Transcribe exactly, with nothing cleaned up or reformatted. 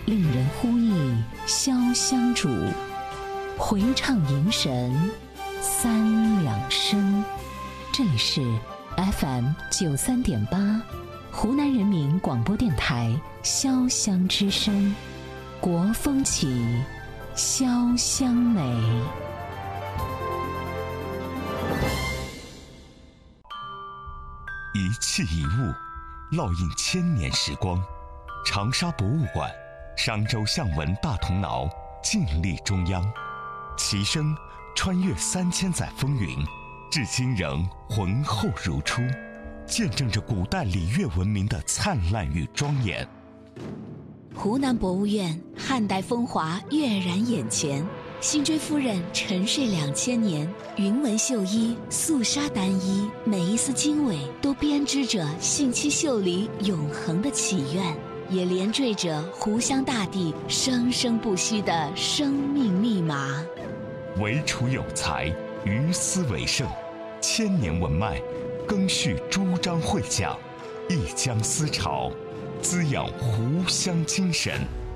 令人呼忆潇湘主，回唱迎神三两声。这里是 F M 九三点八，湖南人民广播电台潇湘之声，国风起，潇湘美。 一器一物，烙印千年时光。长沙博物馆，商周象纹大铜挠，静立中央，其声穿越三千载风云，至今仍浑厚如初，见证着古代礼乐文明的灿烂与庄严。 湖南博物院汉代风华跃然眼前，辛追夫人沉睡两千年，云纹绣衣、素纱单衣，每一丝经纬都编织着信息秀里永恒的祈愿，也连缀着湖湘大地生生不息的生命密码。 惟楚有才，于斯为盛，千年文脉，更续诸章会讲，一江思潮，滋养湖湘精神。